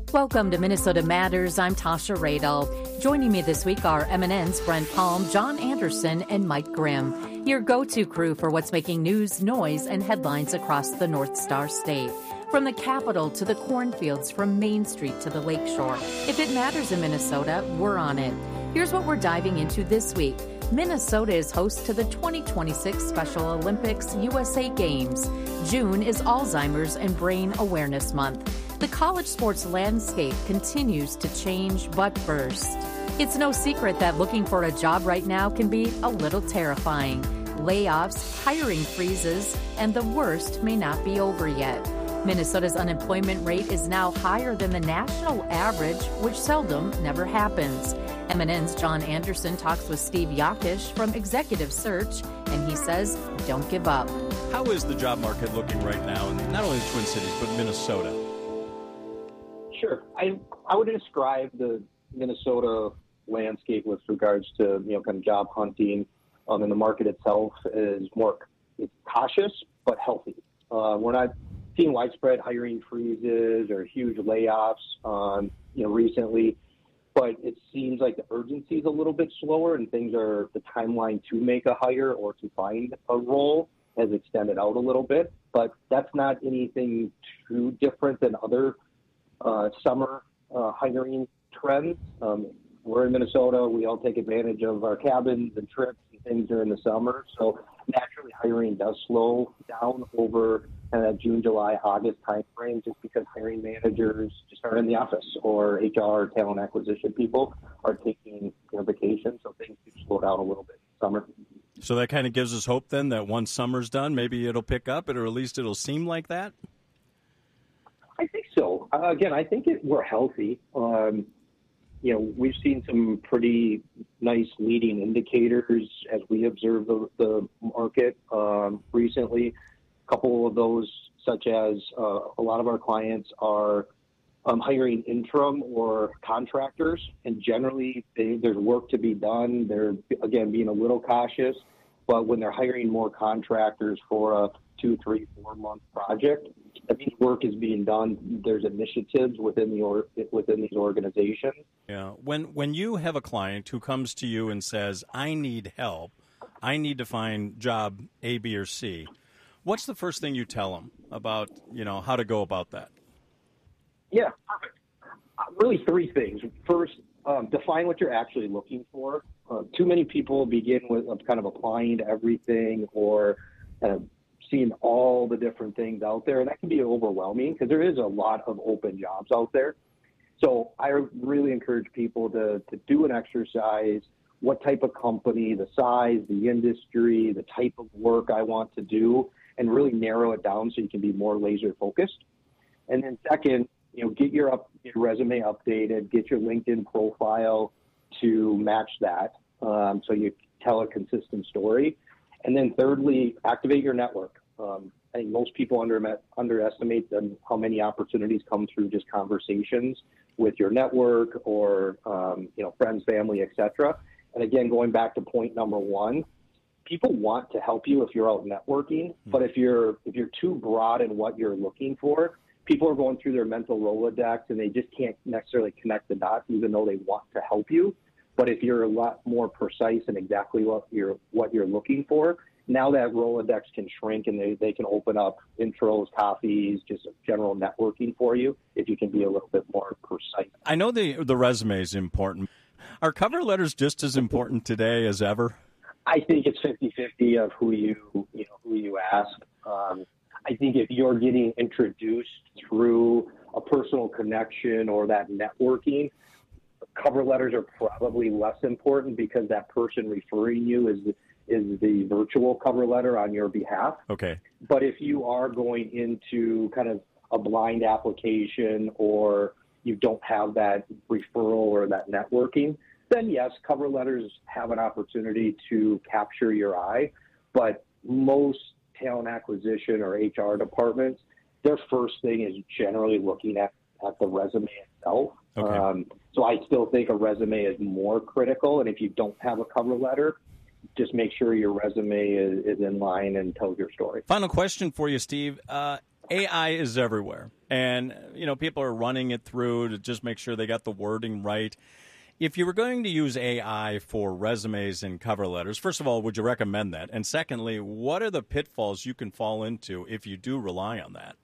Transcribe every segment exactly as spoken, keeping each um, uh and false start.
Welcome to Minnesota Matters. I'm Tasha Radel. Joining me this week are Eminence Brent Palm, John Anderson, and Mike Grimm, your go-to crew for what's making news, noise, and headlines across the North Star State. From the Capitol to the cornfields, from Main Street to the Lakeshore. If it matters in Minnesota, we're on it. Here's what we're diving into this week. Minnesota is host to the twenty twenty-six Special Olympics U S A Games. June is Alzheimer's and Brain Awareness Month. The college sports landscape continues to change but first. It's no secret that looking for a job right now can be a little terrifying. Layoffs, hiring freezes, and the worst may not be over yet. Minnesota's unemployment rate is now higher than the national average, which seldom never happens. Eminence John Anderson talks with Steve Yakish from Executive Search, and he says, don't give up. How is the job market looking right now in not only the Twin Cities, but Minnesota? Sure. I I would describe the Minnesota landscape with regards to, you know, kind of job hunting um, and the market itself is more it's cautious but healthy. Uh, we're not seeing widespread hiring freezes or huge layoffs, um, you know, recently, but it seems like the urgency is a little bit slower and things are, the timeline to make a hire or to find a role has extended out a little bit, but that's not anything too different than other uh, summer uh, hiring trends. Um, we're in Minnesota. We all take advantage of our cabins and trips and things during the summer. So naturally hiring does slow down over kind of June, July, August timeframe just because hiring managers just aren't in the office or H R or talent acquisition people are taking, you know, vacation. So things do slow down a little bit in summer. So that kind of gives us hope then that once summer's done, maybe it'll pick up, or at least it'll seem like that? I think so. Uh, again, I think it, we're healthy. Um, you know, we've seen some pretty nice leading indicators as we observe the, the market um, recently. A couple of those, such as uh, a lot of our clients are um, hiring interim or contractors, and generally they, there's work to be done. They're, again, being a little cautious, but when they're hiring more contractors for a two, three, four month project, that means work is being done. There's initiatives within the or, within these organizations. Yeah. When when you have a client who comes to you and says, "I need help. I need to find job A, B, or C," what's the first thing you tell them about, you know, how to go about that? Yeah, perfect. Uh, really, three things. First, um, define what you're actually looking for. Uh, too many people begin with uh, kind of applying to everything or kind of seeing all the different things out there, and that can be overwhelming because there is a lot of open jobs out there. So I really encourage people to, to do an exercise, what type of company, the size, the industry, the type of work I want to do, and really narrow it down so you can be more laser focused. And then second, you know, get your, up, your resume updated, get your LinkedIn profile to match that um, so you tell a consistent story. And then thirdly, activate your network. Um, I think most people under, underestimate the, how many opportunities come through just conversations with your network or, um, you know, friends, family, et cetera. And again, going back to point number one, people want to help you if you're out networking, but if you're if you're too broad in what you're looking for, people are going through their mental Rolodex and they just can't necessarily connect the dots, even though they want to help you. But if you're a lot more precise in exactly what you're what you're looking for, now that Rolodex can shrink and they, they can open up intros, coffees, just general networking for you if you can be a little bit more precise. I know the the resume is important. Are cover letters just as important today as ever? I think it's fifty-fifty of who you, you know, who you ask. Um, I think if you're getting introduced through a personal connection or that networking, cover letters are probably less important because that person referring you is is the virtual cover letter on your behalf. Okay. But if you are going into kind of a blind application or you don't have that referral or that networking, then yes, cover letters have an opportunity to capture your eye. But most talent acquisition or H R departments, their first thing is generally looking at, at the resume itself. Okay. Um, so I still think a resume is more critical. And if you don't have a cover letter, just make sure your resume is, is in line and tells your story. Final question for you, Steve. Uh, A I is everywhere. And, you know, people are running it through to just make sure they got the wording right. If you were going to use A I for resumes and cover letters, first of all, would you recommend that? And secondly, what are the pitfalls you can fall into if you do rely on that?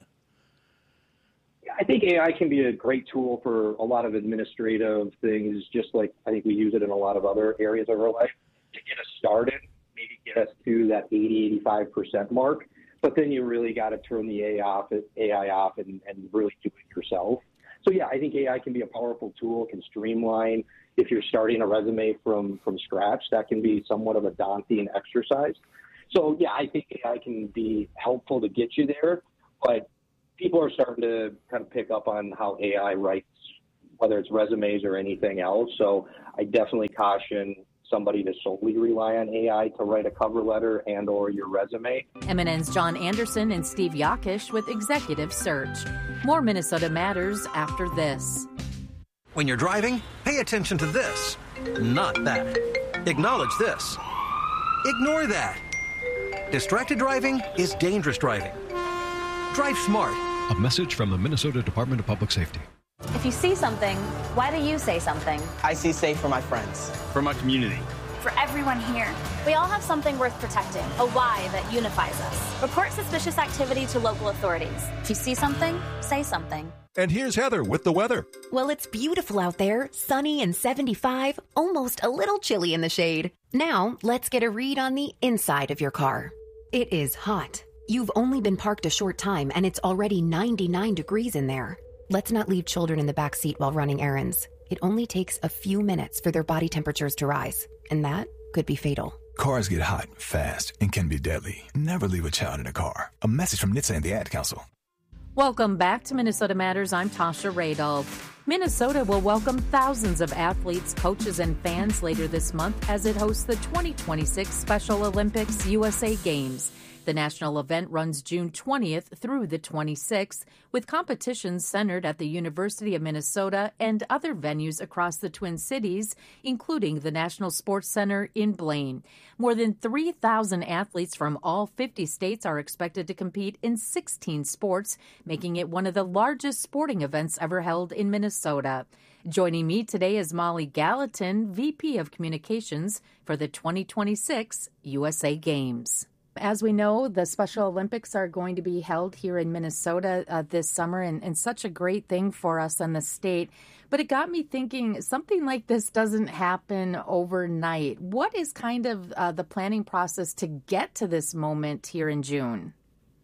I think A I can be a great tool for a lot of administrative things, just like I think we use it in a lot of other areas of our life to get us started, maybe get us to that eighty, eighty-five percent mark. But then you really got to turn the A I off, A I off and, and really do it yourself. So, yeah, I think A I can be a powerful tool, can streamline. If you're starting a resume from, from scratch, that can be somewhat of a daunting exercise. So, yeah, I think A I can be helpful to get you there, but people are starting to kind of pick up on how A I writes, whether it's resumes or anything else. So I definitely caution somebody to solely rely on A I to write a cover letter and or your resume. M N N's John Anderson and Steve Yakish with Executive Search. More Minnesota Matters after this. When you're driving, pay attention to this, not that. Acknowledge this. Ignore that. Distracted driving is dangerous driving. Drive smart. A message from the Minnesota Department of Public Safety. If you see something, why do you say something? I see safe for my friends. For my community. For everyone here. We all have something worth protecting, a why that unifies us. Report suspicious activity to local authorities. If you see something, say something. And here's Heather with the weather. Well, it's beautiful out there, sunny and seventy-five, almost a little chilly in the shade. Now, let's get a read on the inside of your car. It is hot. You've only been parked a short time and it's already ninety-nine degrees in there. Let's not leave children in the back seat while running errands. It only takes a few minutes for their body temperatures to rise, and that could be fatal. Cars get hot, fast, and can be deadly. Never leave a child in a car. A message from N H T S A and the Ad Council. Welcome back to Minnesota Matters. I'm Tasha Radel. Minnesota will welcome thousands of athletes, coaches, and fans later this month as it hosts the twenty twenty-six Special Olympics U S A Games. The national event runs June twentieth through the twenty-sixth, with competitions centered at the University of Minnesota and other venues across the Twin Cities, including the National Sports Center in Blaine. More than three thousand athletes from all fifty states are expected to compete in sixteen sports, making it one of the largest sporting events ever held in Minnesota. Joining me today is Molly Gallatin, V P of Communications for the twenty twenty-six U S A Games. As we know, the Special Olympics are going to be held here in Minnesota uh, this summer, and, and such a great thing for us in the state. But it got me thinking, something like this doesn't happen overnight. What is kind of uh, the planning process to get to this moment here in June?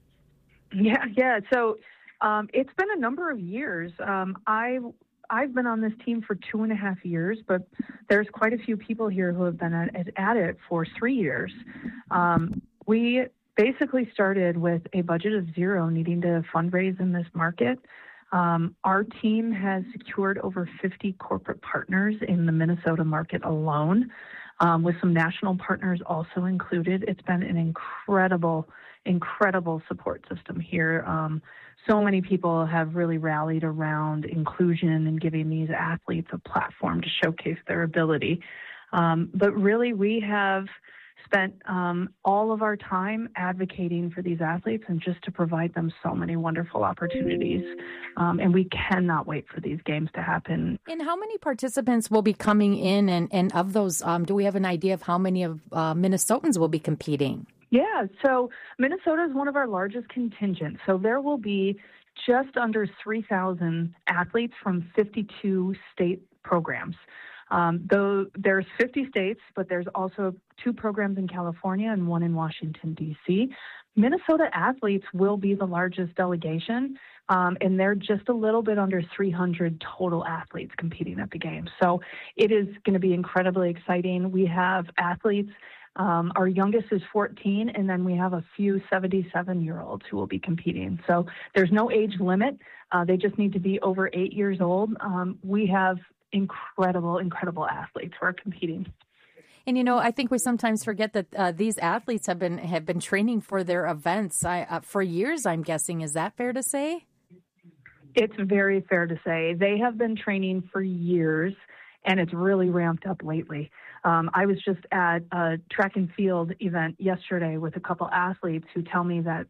Yeah, yeah. So um, it's been a number of years. Um, I I've been on this team for two and a half years, but there's quite a few people here who have been at, at it for three years. Um, We basically started with a budget of zero, needing to fundraise in this market. Um, our team has secured over fifty corporate partners in the Minnesota market alone, um, with some national partners also included. It's been an incredible, incredible support system here. Um, so many people have really rallied around inclusion and giving these athletes a platform to showcase their ability. Um, but really, we have spent um, all of our time advocating for these athletes and just to provide them so many wonderful opportunities. Um, and we cannot wait for these games to happen. And how many participants will be coming in? And, and of those, um, do we have an idea of how many of uh, Minnesotans will be competing? Yeah, so Minnesota is one of our largest contingents. So there will be just under three thousand athletes from fifty-two state programs. Um, though there's fifty states, but there's also two programs in California and one in Washington, D C Minnesota athletes will be the largest delegation, um, and they're just a little bit under three hundred total athletes competing at the Games. So it is going to be incredibly exciting. We have athletes. Um, our youngest is fourteen, and then we have a few seventy-seven-year-olds who will be competing. So there's no age limit. Uh, they just need to be over eight years old. Um, we have incredible, incredible athletes who are competing. And, you know, I think we sometimes forget that uh, these athletes have been have been training for their events I, uh, for years, I'm guessing. Is that fair to say? It's very fair to say. They have been training for years, and it's really ramped up lately. Um, I was just at a track and field event yesterday with a couple athletes who tell me that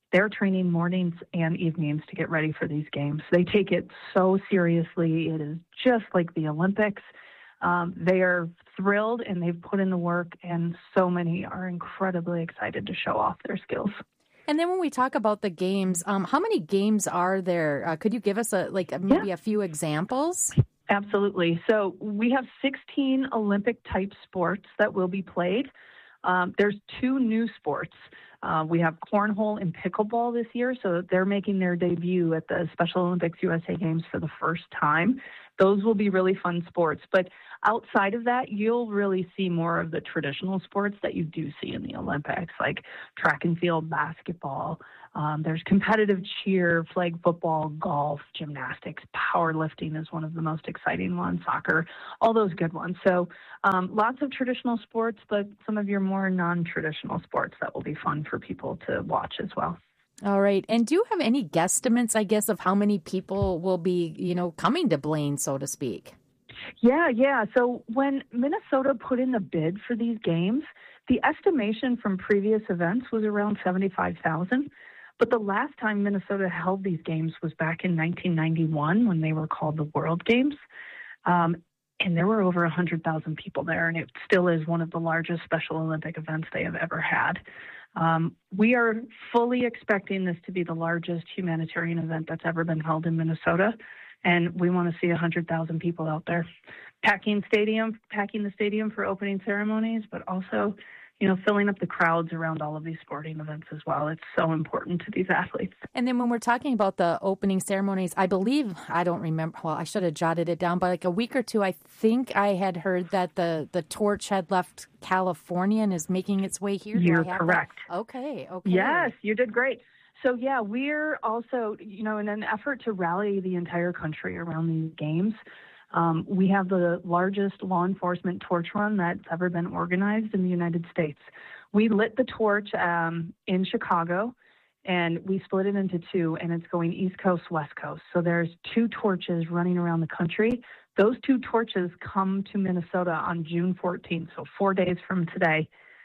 they're training mornings and evenings to get ready for these games. They take it so seriously. It is just like the Olympics. Um, they are thrilled, and they've put in the work, and so many are incredibly excited to show off their skills. And then when we talk about the games, um, how many games are there? Uh, could you give us a like maybe yeah. a few examples? Absolutely. So we have sixteen Olympic-type sports that will be played. Um, there's two new sports. Uh, we have cornhole and pickleball this year, so they're making their debut at the Special Olympics U S A Games for the first time. Those will be really fun sports. But outside of that, you'll really see more of the traditional sports that you do see in the Olympics, like track and field, basketball. Um, there's competitive cheer, flag football, golf, gymnastics, powerlifting is one of the most exciting ones, soccer, all those good ones. So um, lots of traditional sports, but some of your more non-traditional sports that will be fun for people to watch as well. All right. And do you have any guesstimates, I guess, of how many people will be, you know, coming to Blaine, so to speak? Yeah, yeah. So when Minnesota put in the bid for these games, the estimation from previous events was around seventy-five thousand. But the last time Minnesota held these games was back in nineteen ninety-one when they were called the World Games. Um, and there were over one hundred thousand people there, and it still is one of the largest Special Olympic events they have ever had. Um, we are fully expecting this to be the largest humanitarian event that's ever been held in Minnesota, and we want to see one hundred thousand people out there packing stadium, packing the stadium for opening ceremonies, but also, you know, filling up the crowds around all of these sporting events as well. It's so important to these athletes. And then when we're talking about the opening ceremonies, I believe, I don't remember, well, I should have jotted it down, but like a week or two, I think I had heard that the, the torch had left California and is making its way here. You're correct. That? Okay, okay. Yes, you did great. So, yeah, we're also, you know, in an effort to rally the entire country around these games, Um, we have the largest law enforcement torch run that's ever been organized in the United States. We lit the torch um, in Chicago, and we split it into two, and it's going East Coast, West Coast. So there's two torches running around the country. Those two torches come to Minnesota on June fourteenth, so four days from today.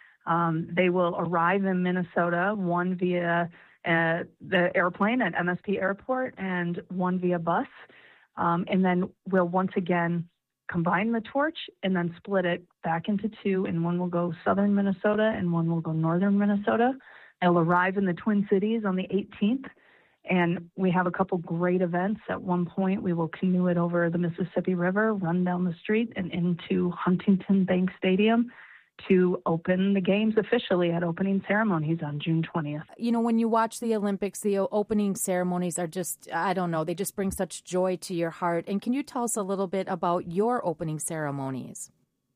Um, they will arrive in Minnesota, one via uh, the airplane at M S P Airport and one via bus. Um, and then we'll once again combine the torch and then split it back into two, and one will go southern Minnesota and one will go northern Minnesota. It'll arrive in the Twin Cities on the eighteenth, and we have a couple great events. At one point, we will canoe it over the Mississippi River, run down the street, and into Huntington Bank Stadium to open the games officially at opening ceremonies on June twentieth. You know, when you watch the Olympics, the opening ceremonies are just, I don't know, they just bring such joy to your heart. And can you tell us a little bit about your opening ceremonies?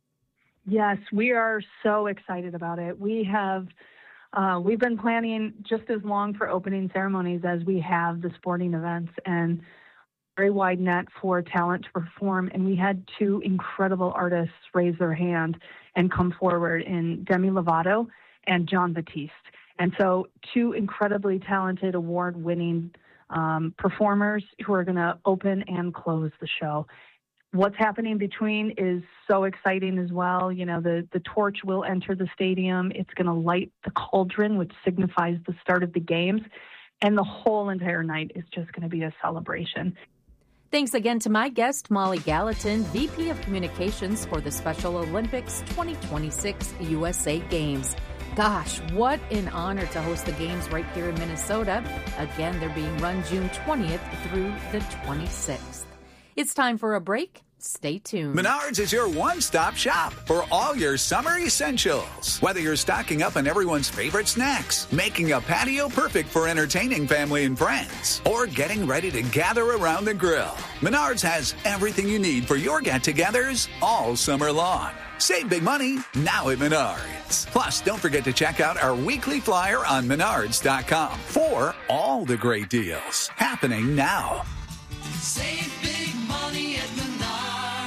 Yes, we are so excited about it. We have, uh, we've been planning just as long for opening ceremonies as we have the sporting events, and very wide net for talent to perform. And we had two incredible artists raise their hand and come forward in Demi Lovato and Jon Batiste. And so two incredibly talented, award-winning um, performers who are going to open and close the show. What's happening between is so exciting as well. You know, the, the torch will enter the stadium. It's going to light the cauldron, which signifies the start of the games. And the whole entire night is just going to be a celebration. Thanks again to my guest, Molly Gallatin, V P of Communications for the Special Olympics twenty twenty-six U S A Games. Gosh, what an honor to host the games right here in Minnesota. Again, they're being run June twentieth through the twenty-sixth. It's time for a break. Stay tuned. Menards is your one-stop shop for all your summer essentials. Whether you're stocking up on everyone's favorite snacks, making a patio perfect for entertaining family and friends, or getting ready to gather around the grill, Menards has everything you need for your get-togethers all summer long. Save big money now at Menards. Plus, don't forget to check out our weekly flyer on menards dot com for all the great deals happening now. Save big money at Menards.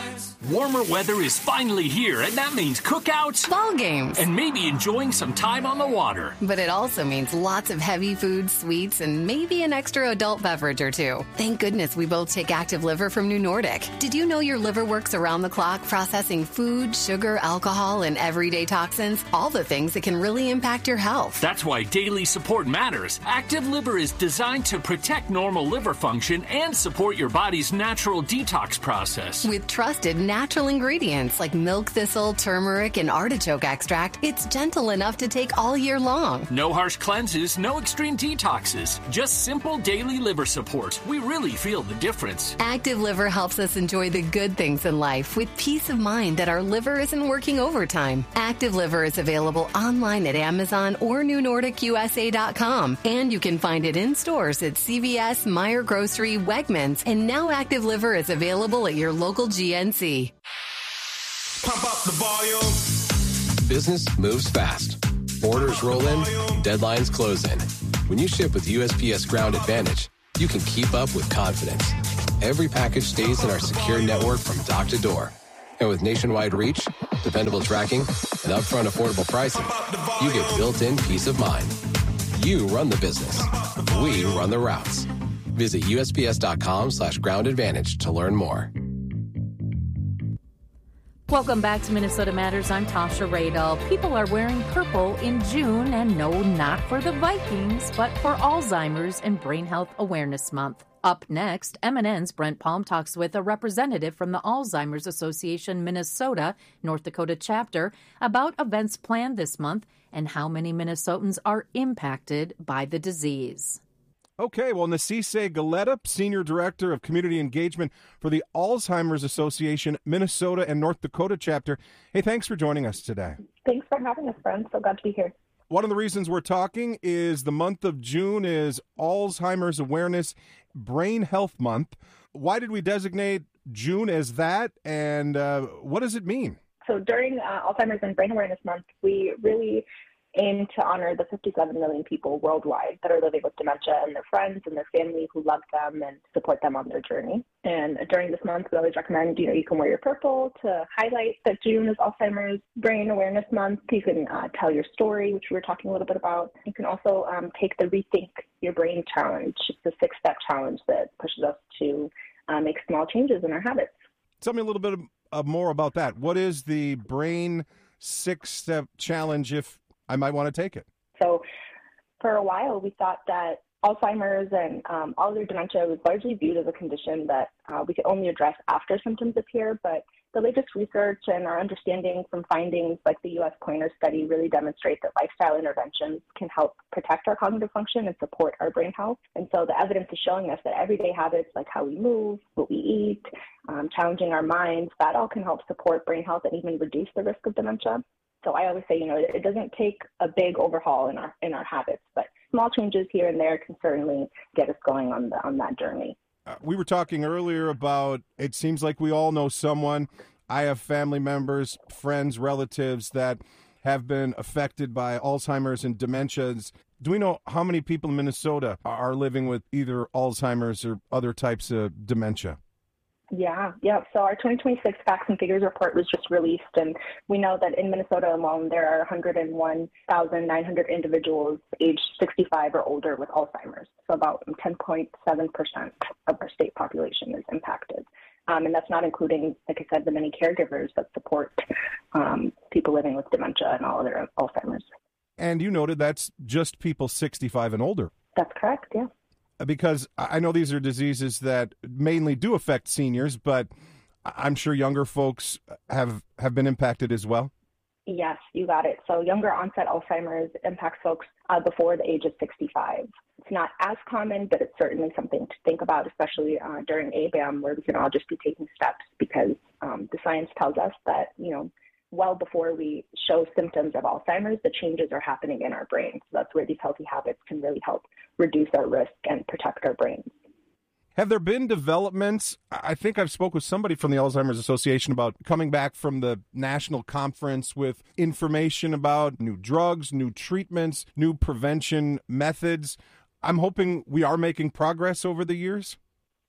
Warmer weather is finally here, and that means cookouts, ball games, and maybe enjoying some time on the water. But it also means lots of heavy food, sweets, and maybe an extra adult beverage or two. Thank goodness we both take Active Liver from New Nordic. Did you know your liver works around the clock processing food, sugar, alcohol, and everyday toxins? All the things that can really impact your health. That's why daily support matters. Active Liver is designed to protect normal liver function and support your body's natural detox process. With trusted natural ingredients like milk thistle, turmeric, and artichoke extract, it's gentle enough to take all year long. No harsh cleanses, no extreme detoxes, just simple daily liver support. We really feel the difference. Active Liver helps us enjoy the good things in life with peace of mind that our liver isn't working overtime. Active Liver is available online at Amazon or new nordic u s a dot com, and you can find it in stores at C V S, Meijer Grocery, Wegmans, and now Active Liver is available at your local G N C. Pump up the volume. Business moves fast. Orders roll in, deadlines close in. When you ship with U S P S Ground Advantage, you can keep up with confidence. Every package stays in our secure network from dock to door. And with nationwide reach, dependable tracking, and upfront affordable pricing, you get built-in peace of mind. You run the business. We run the routes. Visit U S P S dot com slash ground advantage to learn more. Welcome back to Minnesota Matters. I'm Tasha Radel. People are wearing purple in June, and no, not for the Vikings, but for Alzheimer's and Brain Health Awareness Month. Up next, M N N's Brent Palm talks with a representative from the Alzheimer's Association Minnesota, North Dakota chapter about events planned this month and how many Minnesotans are impacted by the disease. Okay, well, Nasise Galetta, Senior Director of Community Engagement for the Alzheimer's Association Minnesota and North Dakota chapter. Hey, thanks for joining us today. Thanks for having us, friends. So glad to be here. One of the reasons we're talking is the month of June is Alzheimer's Awareness Brain Health Month. Why did we designate June as that, and uh, what does it mean? So during uh, Alzheimer's and Brain Awareness Month, we really aim to honor the fifty-seven million people worldwide that are living with dementia and their friends and their family who love them and support them on their journey. And during this month, we always recommend, you know, you can wear your purple to highlight that June is Alzheimer's Brain Awareness Month. You can uh, tell your story, which we were talking a little bit about. You can also um, take the Rethink Your Brain Challenge. It's a six-step challenge that pushes us to uh, make small changes in our habits. Tell me a little bit of, more about that. What is the Brain Six-Step Challenge, if I might want to take it? So for a while, we thought that Alzheimer's and um, all other dementia was largely viewed as a condition that uh, we could only address after symptoms appear. But the latest research and our understanding from findings like the U S Pointer study really demonstrate that lifestyle interventions can help protect our cognitive function and support our brain health. And so the evidence is showing us that everyday habits like how we move, what we eat, um, challenging our minds, that all can help support brain health and even reduce the risk of dementia. So I always say, you know, it doesn't take a big overhaul in our in our habits, but small changes here and there can certainly get us going on the on that journey. Uh, we were talking earlier about, it seems like we all know someone. I have family members, friends, relatives that have been affected by Alzheimer's and dementias. Do we know how many people in Minnesota are living with either Alzheimer's or other types of dementia? Yeah, yeah. So our twenty twenty-six Facts and Figures report was just released, and we know that in Minnesota alone, there are one hundred one thousand nine hundred individuals aged sixty-five or older with Alzheimer's. So about ten point seven percent of our state population is impacted. Um, and that's not including, like I said, the many caregivers that support um, people living with dementia and all other Alzheimer's. And you noted that's just people sixty-five and older. That's correct, yeah. Because I know these are diseases that mainly do affect seniors, but I'm sure younger folks have, have been impacted as well. Yes, you got it. So younger onset Alzheimer's impacts folks uh, before the age of sixty-five. It's not as common, but it's certainly something to think about, especially uh, during A B A M, where we can all just be taking steps because um, the science tells us that, you know, well before we show symptoms of Alzheimer's, the changes are happening in our brain. So that's where these healthy habits can really help reduce our risk and protect our brains. Have there been developments? I think I've spoke with somebody from the Alzheimer's Association about coming back from the national conference with information about new drugs, new treatments, new prevention methods. I'm hoping we are making progress over the years.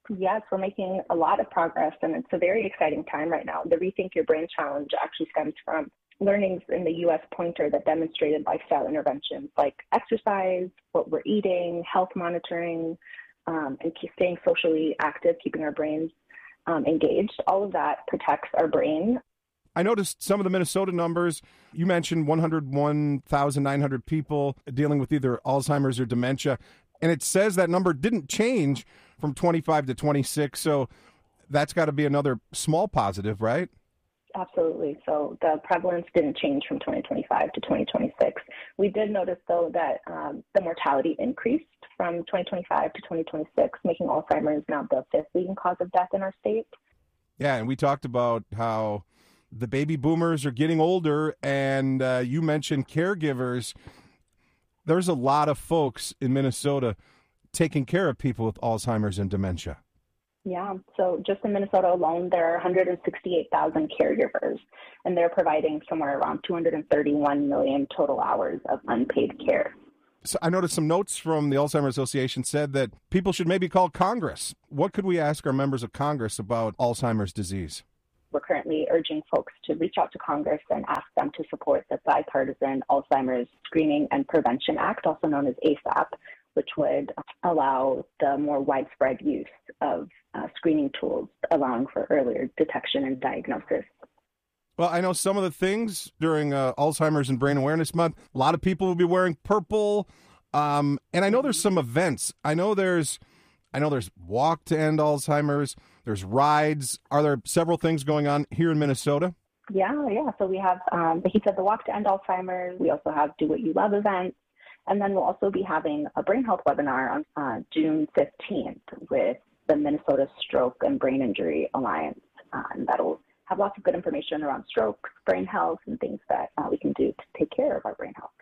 Yes, we're making a lot of progress, and it's a very exciting time right now. The Rethink Your Brain Challenge actually stems from learnings in the U S Pointer that demonstrated lifestyle interventions like exercise, what we're eating, health monitoring, um, and keep staying socially active, keeping our brains um, engaged. All of that protects our brain. I noticed some of the Minnesota numbers. You mentioned one hundred one thousand nine hundred people dealing with either Alzheimer's or dementia, and it says that number didn't change from twenty-five to twenty-six, so that's got to be another small positive, right? Absolutely. So the prevalence didn't change from twenty twenty-five to twenty twenty-six. We did notice, though, that um, the mortality increased from twenty twenty-five to twenty twenty-six, making Alzheimer's now the fifth leading cause of death in our state. Yeah, and we talked about how the baby boomers are getting older, and uh, you mentioned caregivers. There's a lot of folks in Minnesota taking care of people with Alzheimer's and dementia. Yeah, so just in Minnesota alone, there are one hundred sixty-eight thousand caregivers, and they're providing somewhere around two hundred thirty-one million total hours of unpaid care. So I noticed some notes from the Alzheimer's Association said that people should maybe call Congress. What could we ask our members of Congress about Alzheimer's disease? We're currently urging folks to reach out to Congress and ask them to support the Bipartisan Alzheimer's Screening and Prevention Act, also known as ASAP, which would allow the more widespread use of uh, screening tools, allowing for earlier detection and diagnosis. Well, I know some of the things during uh, Alzheimer's and Brain Awareness Month. A lot of people will be wearing purple, um, and I know there's some events. I know there's, I know there's Walk to End Alzheimer's. There's rides. Are there several things going on here in Minnesota? Yeah, yeah. So we have, um, he said, the Walk to End Alzheimer's. We also have Do What You Love events. And then we'll also be having a brain health webinar on uh, June fifteenth with the Minnesota Stroke and Brain Injury Alliance. Uh, and that'll have lots of good information around stroke, brain health, and things that uh, we can do to take care of our brain health.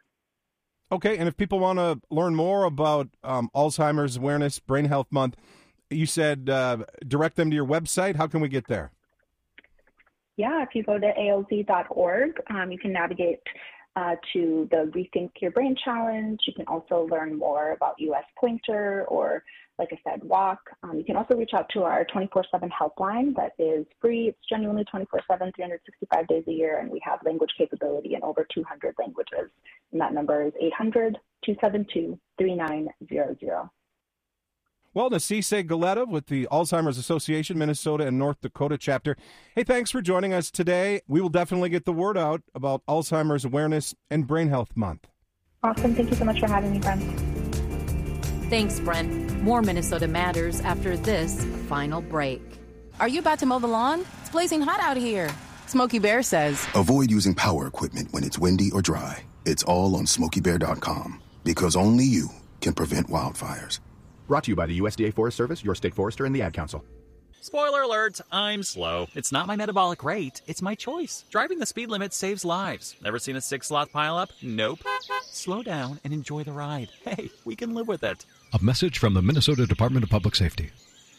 Okay, and if people want to learn more about um, Alzheimer's Awareness Brain Health Month, you said uh, direct them to your website. How can we get there? Yeah, if you go to A O Z dot org, um, you can navigate uh, to the Rethink Your Brain Challenge. You can also learn more about U S Pointer or, like I said, Walk. Um, you can also reach out to our twenty-four seven helpline that is free. It's genuinely twenty-four seven, three hundred sixty-five days a year, and we have language capability in over two hundred languages. And that number is eight hundred, two seven two, three nine zero zero. Well, Nasise Galetta with the Alzheimer's Association, Minnesota and North Dakota chapter. Hey, thanks for joining us today. We will definitely get the word out about Alzheimer's Awareness and Brain Health Month. Awesome. Thank you so much for having me, Brent. Thanks, Brent. More Minnesota Matters after this final break. Are you about to mow the lawn? It's blazing hot out here. Smokey Bear says, avoid using power equipment when it's windy or dry. It's all on smokey bear dot com because only you can prevent wildfires. Brought to you by the U S D A Forest Service, your state forester, and the Ad Council. Spoiler alert, I'm slow. It's not my metabolic rate, it's my choice. Driving the speed limit saves lives. Never seen a six-sloth pileup? Nope. Slow down and enjoy the ride. Hey, we can live with it. A message from the Minnesota Department of Public Safety.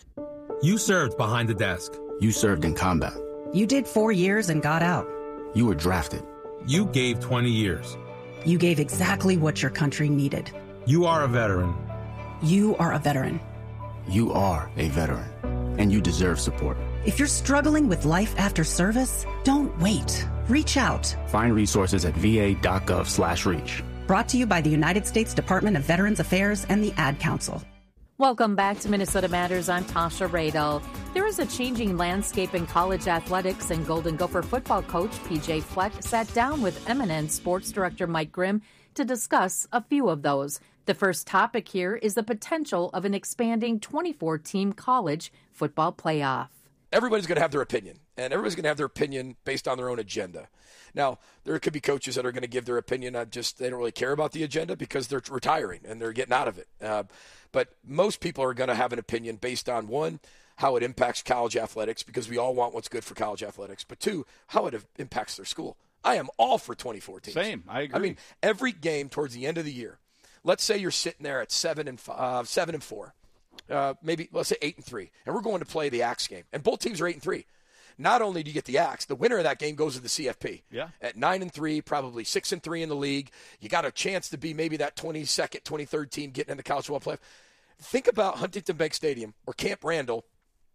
You served behind the desk. You served in combat. You did four years and got out. You were drafted. You gave twenty years. You gave exactly what your country needed. You are a veteran. You are a veteran. You are a veteran, and you deserve support. If you're struggling with life after service, don't wait. Reach out. Find resources at v a dot gov slash reach. Brought to you by the United States Department of Veterans Affairs and the Ad Council. Welcome back to Minnesota Matters. I'm Tasha Radel. There is a changing landscape in college athletics, and Golden Gopher football coach P J Fleck sat down with Eminence Sports Director Mike Grimm to discuss a few of those. The first topic here is the potential of an expanding twenty-four team college football playoff. Everybody's going to have their opinion, and everybody's going to have their opinion based on their own agenda. Now, there could be coaches that are going to give their opinion on just they don't really care about the agenda because they're retiring and they're getting out of it. Uh, but most people are going to have an opinion based on, one, how it impacts college athletics, because we all want what's good for college athletics, but two, how it impacts their school. I am all for twenty-four teams. Same, I agree. I mean, every game towards the end of the year, let's say you're sitting there at seven and uh, seven and four, uh, maybe let's say eight and three, and we're going to play the Axe game, and both teams are eight and three. Not only do you get the Axe, the winner of that game goes to the C F P. Yeah. At nine and three, probably six and three in the league. You got a chance to be maybe that twenty-second, twenty-third team getting in the college football playoff. Think about Huntington Bank Stadium or Camp Randall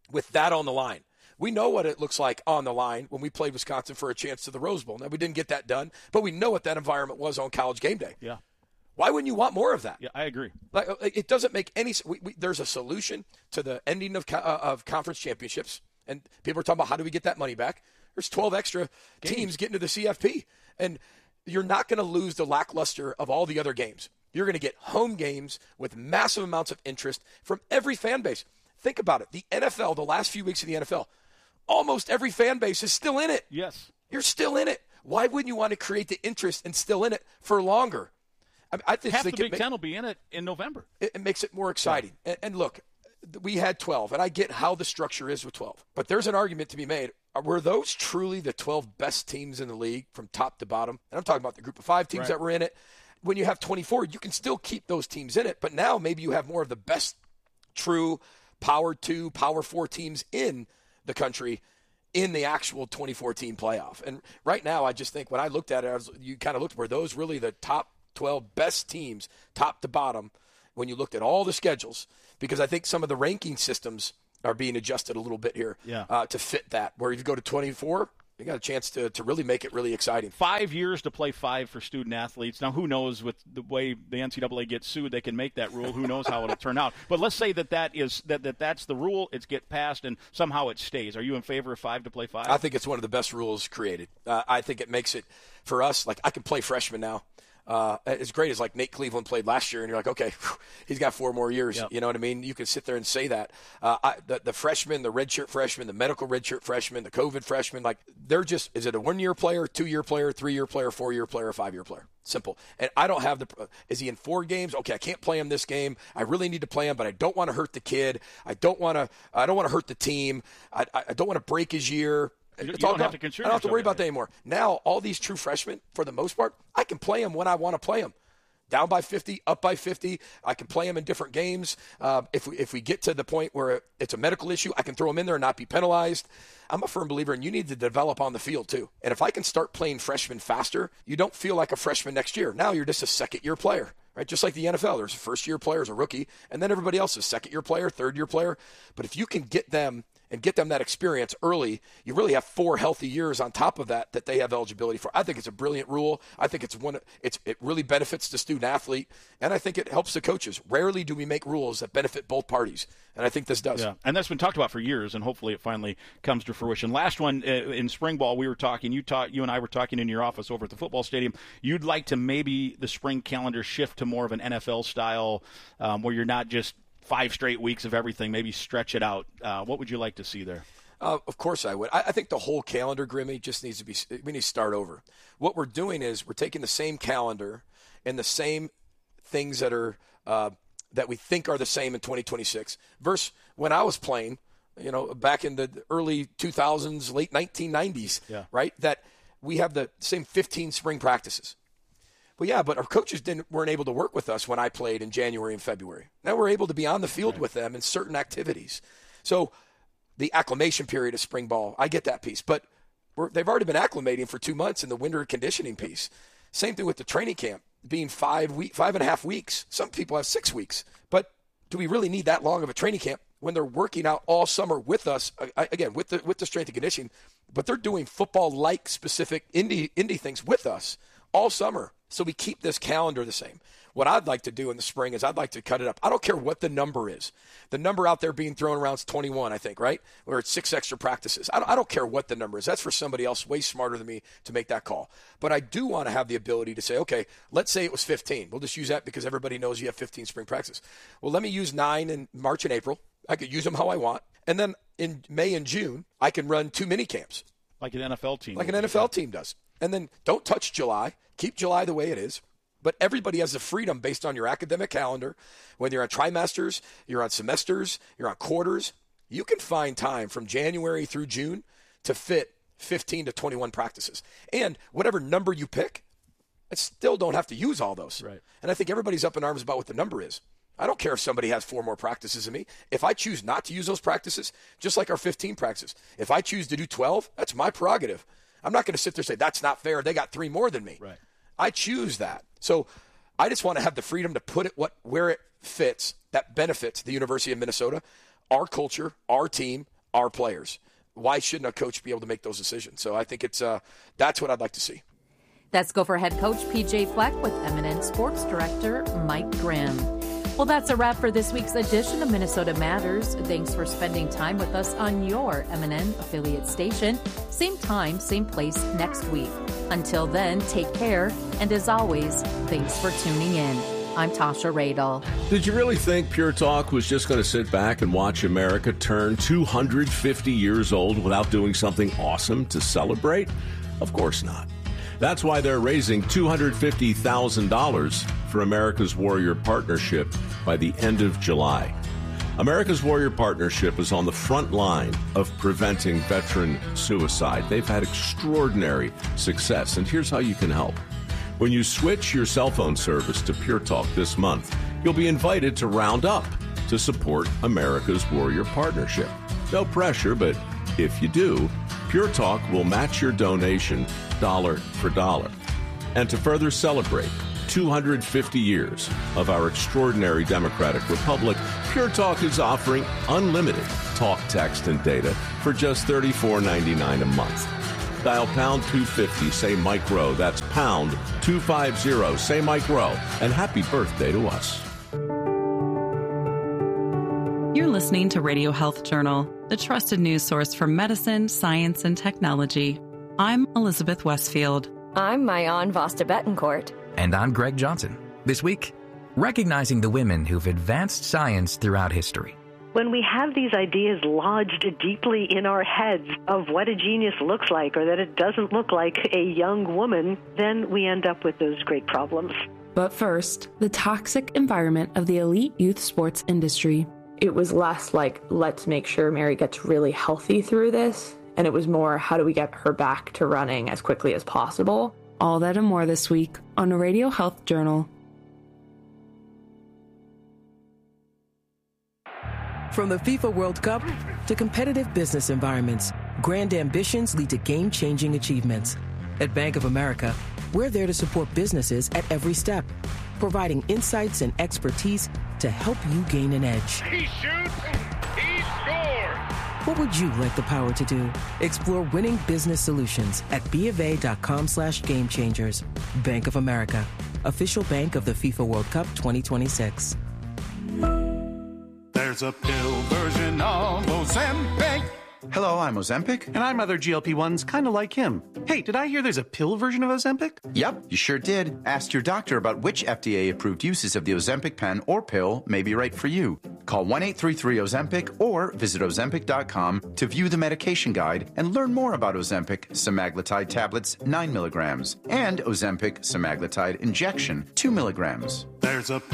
with that on the line. We know what it looks like on the line when we played Wisconsin for a chance to the Rose Bowl. Now, we didn't get that done, but we know what that environment was on College game day. Yeah. Why wouldn't you want more of that? Yeah, I agree. Like, it doesn't make any we, we, there's a solution to the ending of uh, of conference championships, and people are talking about how do we get that money back. There's twelve extra games. Teams getting to the C F P, and you're not going to lose the lackluster of all the other games. You're going to get home games with massive amounts of interest from every fan base. Think about it. The N F L, the last few weeks of the N F L, almost every fan base is still in it. Yes. You're still in it. Why wouldn't you want to create the interest and still in it for longer? I, mean, I just Half think the Big it ma- Ten will be in it in November. It, it makes it more exciting. Yeah. And, and look, we had twelve, and I get how the structure is with twelve. But there's an argument to be made. Were those truly the twelve best teams in the league from top to bottom? And I'm talking about the group of five teams right. that were in it. When you have twenty-four, you can still keep those teams in it. But now maybe you have more of the best true Power two, Power four teams in the country in the actual twenty-four team playoff. And right now, I just think when I looked at it, I was, you kind of looked, were those really the top twelve best teams, top to bottom, when you looked at all the schedules? Because I think some of the ranking systems are being adjusted a little bit here yeah. uh, to fit that. Where if you go to twenty-four, you got a chance to, to really make it really exciting. Five years to play five for student athletes. Now, who knows with the way the N C double A gets sued, they can make that rule. Who knows how it'll turn out? But let's say that, that, is, that, that that's the rule. It's get passed, and somehow it stays. Are you in favor of five to play five? I think it's one of the best rules created. Uh, I think it makes it, for us, like I can play freshmen now. Uh, as great as like Nate Cleveland played last year, and you're like, okay, whew, he's got four more years. Yep. You know what I mean? You can sit there and say that. Uh, I, the, the freshmen, the redshirt freshmen, the medical redshirt freshmen, the COVID freshmen, like they're just, is it a one-year player, two-year player, three-year player, four-year player, five-year player? Simple. And I don't have the, uh, is he in four games? Okay, I can't play him this game. I really need to play him, but I don't want to hurt the kid. I don't want to, I don't want to hurt the team. I, I don't want to break his year. You, it's you all don't gone. have to consider I don't have to worry about that anymore. Now, all these true freshmen, for the most part, I can play them when I want to play them. Down by fifty, up by fifty. I can play them in different games. Uh, if we if we get to the point where it's a medical issue, I can throw them in there and not be penalized. I'm a firm believer in you need to develop on the field too. And if I can start playing freshmen faster, you don't feel like a freshman next year. Now you're just a second-year player, right? Just like the N F L. There's a first-year player, a rookie, and then everybody else is second-year player, third-year player. But if you can get them and get them that experience early, you really have four healthy years on top of that that they have eligibility for. I think it's a brilliant rule. I think it's one. It's it really benefits the student athlete, and I think it helps the coaches. Rarely do we make rules that benefit both parties, and I think this does. Yeah, and that's been talked about for years, and hopefully it finally comes to fruition. Last one uh, in spring ball, we were talking. You talk, you and I were talking in your office over at the football stadium. You'd like to maybe the spring calendar shift to more of an N F L style, um, where you're not just five straight weeks of everything, maybe stretch it out. Uh, what would you like to see there? Uh, of course I would. I, I think the whole calendar, Grimmy, just needs to be, we need to start over. What we're doing is we're taking the same calendar and the same things that are, uh, that we think are the same in twenty twenty-six versus when I was playing, you know, back in the early two thousands, late nineteen nineties, yeah. right? That we have the same fifteen spring practices. Well, yeah, but our coaches didn't weren't able to work with us when I played in January and February. Now we're able to be on the field right. with them in certain activities. So the acclimation period of spring ball, I get that piece. But we're, they've already been acclimating for two months in the winter conditioning piece. Same thing with the training camp being five week, five and a half weeks. Some people have six weeks. But do we really need that long of a training camp when they're working out all summer with us, again, with the with the strength and conditioning, but they're doing football-like specific indie, indie things with us all summer. So we keep this calendar the same. What I'd like to do in the spring is I'd like to cut it up. I don't care what the number is. The number out there being thrown around is twenty-one, I think, right? Or it's six extra practices. I don't, I don't care what the number is. That's for somebody else way smarter than me to make that call. But I do want to have the ability to say, okay, let's say it was fifteen. We'll just use that because everybody knows you have fifteen spring practices. Well, let me use nine in March and April. I could use them how I want. And then in May and June, I can run two mini camps. Like an N F L team. Like an N F L team does. And then don't touch July. Keep July the way it is. But everybody has the freedom based on your academic calendar. Whether you're on trimesters, you're on semesters, you're on quarters, you can find time from January through June to fit fifteen to twenty-one practices. And whatever number you pick, I still don't have to use all those. Right. And I think everybody's up in arms about what the number is. I don't care if somebody has four more practices than me. If I choose not to use those practices, just like our fifteen practices, if I choose to do twelve, that's my prerogative. I'm not going to sit there and say, that's not fair. They got three more than me. Right. I choose that. So I just want to have the freedom to put it what where it fits that benefits the University of Minnesota, our culture, our team, our players. Why shouldn't a coach be able to make those decisions? So I think it's uh, that's what I'd like to see. That's Gopher head coach P J Fleck with M and N Sports Director Mike Grimm. Well, that's a wrap for this week's edition of Minnesota Matters. Thanks for spending time with us on your M and N affiliate station. Same time, same place next week. Until then, take care. And as always, thanks for tuning in. I'm Tasha Radel. Did you really think Pure Talk was just going to sit back and watch America turn two hundred fifty years old without doing something awesome to celebrate? Of course not. That's why they're raising two hundred fifty thousand dollars for America's Warrior Partnership by the end of July. America's Warrior Partnership is on the front line of preventing veteran suicide. They've had extraordinary success, and here's how you can help. When you switch your cell phone service to Pure Talk this month, you'll be invited to round up to support America's Warrior Partnership. No pressure, but if you do, Pure Talk will match your donation dollar for dollar. And to further celebrate two hundred fifty years of our extraordinary democratic republic, Pure Talk is offering unlimited talk, text, and data for just thirty-four ninety-nine a month. Dial pound two fifty, say Mike Rowe. That's pound two fifty, say Mike Rowe. And happy birthday to us. You're listening to Radio Health Journal, the trusted news source for medicine, science, and technology. I'm Elizabeth Westfield. I'm Mayan Vasta Betancourt. And I'm Greg Johnson. This week, recognizing the women who've advanced science throughout history. When we have these ideas lodged deeply in our heads of what a genius looks like or that it doesn't look like a young woman, then we end up with those great problems. But first, the toxic environment of the elite youth sports industry. It was less like, let's make sure Mary gets really healthy through this. And it was more, how do we get her back to running as quickly as possible? All that and more this week on the Radio Health Journal. From the FIFA World Cup to competitive business environments, grand ambitions lead to game-changing achievements. At Bank of America, we're there to support businesses at every step, providing insights and expertise to help you gain an edge. He shoots, he scores! What would you like the power to do? Explore winning business solutions at BofA.com slash game changers. Bank of America, official bank of the FIFA World Cup twenty twenty-six. There's a pill version of Ozempic. Hello, I'm Ozempic. And I'm other G L P ones kind of like him. Hey, did I hear there's a pill version of Ozempic? Yep, you sure did. Ask your doctor about which F D A-approved uses of the Ozempic pen or pill may be right for you. Call one eight three three Ozempic or visit Ozempic dot com to view the medication guide and learn more about Ozempic semaglutide tablets nine milligrams and Ozempic semaglutide injection two milligrams. There's a pill